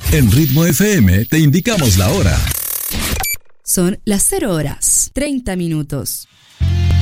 En Ritmo FM te indicamos la hora. Son las 0 horas, 30 minutos.